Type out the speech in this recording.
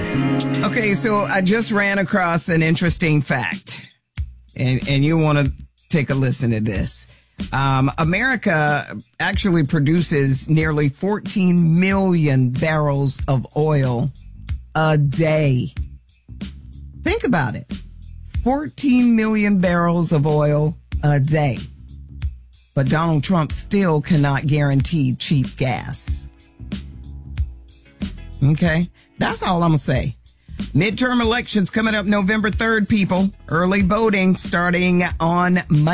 Okay, so I just ran across an interesting fact, and you want to take a listen to this. America actually produces nearly 14 million barrels of oil a day. Think about it. 14 million barrels of oil a day. But Donald Trump still cannot guarantee cheap gas. Okay, that's all I'm going to say. Midterm elections coming up November 3rd, people. Early voting starting on Monday.